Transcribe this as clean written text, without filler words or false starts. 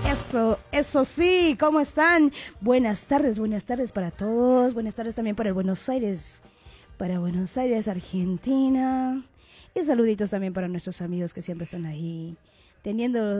Eso sí, ¿cómo están? Buenas tardes para todos. Buenas tardes también para Buenos Aires, Argentina. Y saluditos también para nuestros amigos que siempre están ahí, teniendo